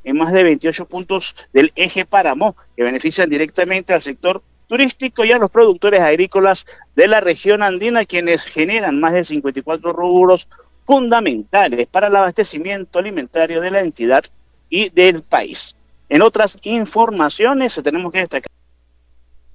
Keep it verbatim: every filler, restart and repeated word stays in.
en más de veintiocho puntos del eje Páramo, que benefician directamente al sector turístico y a los productores agrícolas de la región andina, quienes generan más de cincuenta y cuatro rubros fundamentales para el abastecimiento alimentario de la entidad y del país. En otras informaciones tenemos que destacar